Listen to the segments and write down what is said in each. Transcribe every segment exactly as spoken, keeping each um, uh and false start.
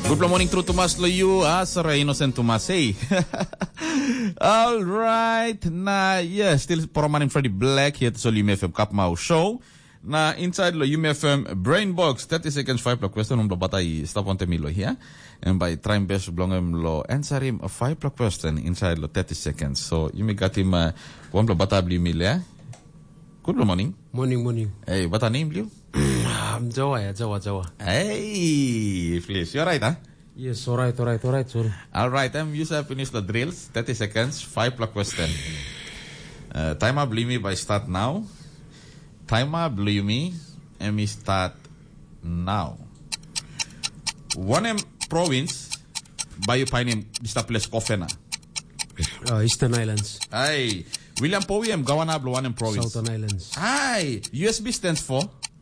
Good morning, true Tomas Loyu, as Innocent Tomas. Hey. All right. Na, yeah, still Poroman Freddie Black here to Sol U M F M Kapmau Show. Na, inside lo U M F M Brain Box, thirty seconds, five block question, um, lo batay, stop on temilo here. And by trying best blongem lo answer him a five block question inside lo thirty seconds. So, you may got him, uh, one lo batabli mil, yeah? Good morning. Morning, morning. Hey, what a name, you? I'm Jawa, yeah, Jawa, Jawa. Hey, please, you're right, huh? Yes, alright, alright, alright, sorry. Alright, I'm used to finish the drills. thirty seconds, five block question. Uh, timer blew me by start now. Timer blew me, and me start now. One M province, by your pine name, Mister Place Kofena. Uh, Eastern Islands. Aye. William Powiem, Gawana Blue One M province. Southern Islands. Aye. U S B stands for?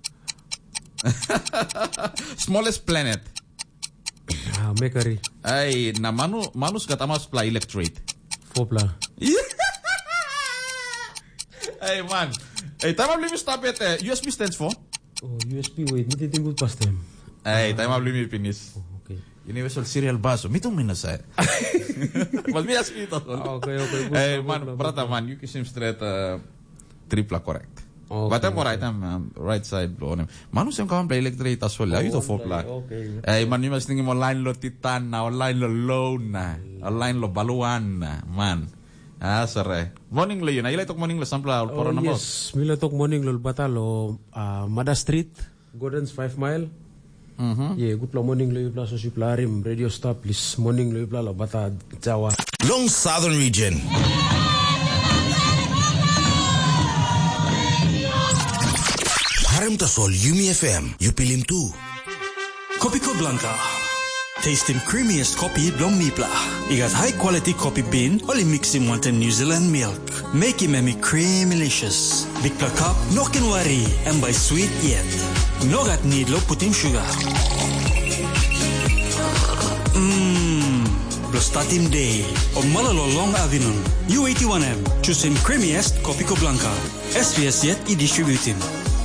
Smallest planet. Ah, Mercury. Ay, na manu, manus katamas pla electorate. Fopla. Hey, man. Hey, time out, stop it. Uh, U S B stands for? Oh, U S B, wait, hindi tingul past time. Hey, time out, let finish. Oh, okay. Universal Serial Baso. Mitong minasay. Mas me ask you to. Okay, okay. Good, Hey, good, man, good, brother, good. man, you can straight uh, triple correct. Okay, But I'm okay. right, I'm um, right side. Manus yung kawan play electorate as well. Ayun to fopla. Okay. Hey, man, you must think mo online lo titan na, online lo low na, online lo baluan na, man. Ah, sorry. Morning lo yun. Ayun ito morning lo sampla. Oh, Poro na mo. yes. Milatok morning lol batalo uh, Mada Street, Gordon's five mile. Mm-hmm. Yeah, good morning lo yupla so siplarim radio stop please morning lo yupla lo bata Jawa. Long Southern Region. Harem Tasol U M F M, you pilim too. Kopiko Blanca. Taste him creamiest coffee blom mipla. You got high quality coffee bean, only mix him with New Zealand milk. Make him a creamylicious. Big pla cup, no can worry, and by sweet yet. No got need lo put him sugar. Mmm, blostatim day. O malalo long avinun. U eighty-one M, choose him creamiest Kopiko Blanca. S V S yet i distribute him.